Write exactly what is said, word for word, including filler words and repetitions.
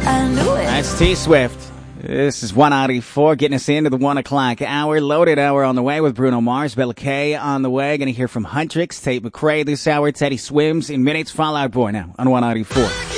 I knew it. That's T Swift. This is one ninety-four, getting us into the one o'clock hour. Loaded hour on the way with Bruno Mars, Bella K on the way. Going to hear from Huntrix, Tate McRae this hour. Teddy Swims in minutes. Fall Out Boy now on one ninety-four.